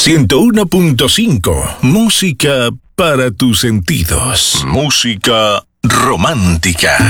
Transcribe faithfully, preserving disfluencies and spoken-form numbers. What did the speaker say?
ciento uno punto cinco. Música para tus sentidos. Música romántica.